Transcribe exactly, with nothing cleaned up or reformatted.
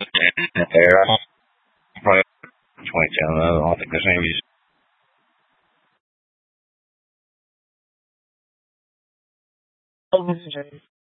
There, probably twenty ten. I don't think there's any. Oh, this is Jay.